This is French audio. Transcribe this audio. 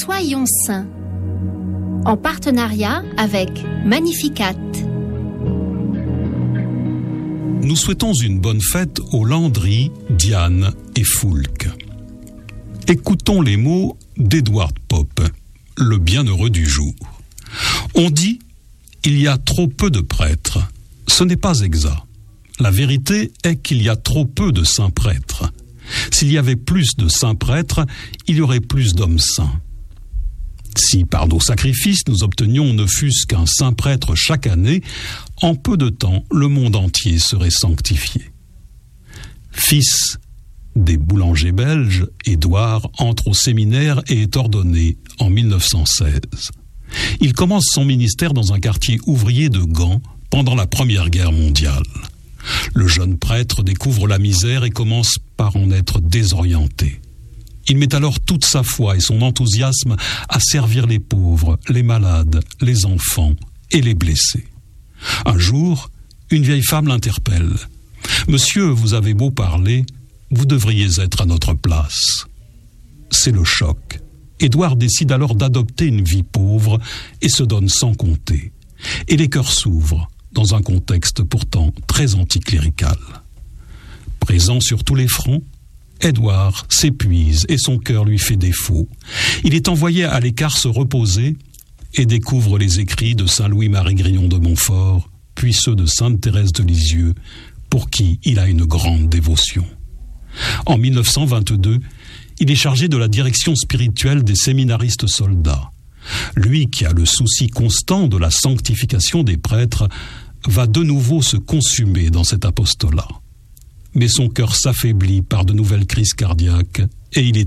Soyons saints, en partenariat avec Magnificat. Nous souhaitons une bonne fête aux Landry, Diane et Foulque. Écoutons les mots d'Edward Pope, le bienheureux du jour. On dit « il y a trop peu de prêtres ». Ce n'est pas exact. La vérité est qu'il y a trop peu de saints prêtres. S'il y avait plus de saints prêtres, il y aurait plus d'hommes saints. Si par nos sacrifices nous obtenions ne fût-ce qu'un saint prêtre chaque année, en peu de temps, le monde entier serait sanctifié. Fils des boulangers belges, Édouard entre au séminaire et est ordonné en 1916. Il commence son ministère dans un quartier ouvrier de Gand pendant la Première Guerre mondiale. Le jeune prêtre découvre la misère et commence par en être désorienté. Il met alors toute sa foi et son enthousiasme à servir les pauvres, les malades, les enfants et les blessés. Un jour, une vieille femme l'interpelle. « Monsieur, vous avez beau parler, vous devriez être à notre place. » C'est le choc. Édouard décide alors d'adopter une vie pauvre et se donne sans compter. Et les cœurs s'ouvrent dans un contexte pourtant très anticlérical. Présent sur tous les fronts, Édouard s'épuise et son cœur lui fait défaut. Il est envoyé à l'écart se reposer et découvre les écrits de saint Louis-Marie Grignon de Montfort, puis ceux de sainte Thérèse de Lisieux, pour qui il a une grande dévotion. En 1922, il est chargé de la direction spirituelle des séminaristes soldats. Lui qui a le souci constant de la sanctification des prêtres va de nouveau se consumer dans cet apostolat. Mais son cœur s'affaiblit par de nouvelles crises cardiaques et il est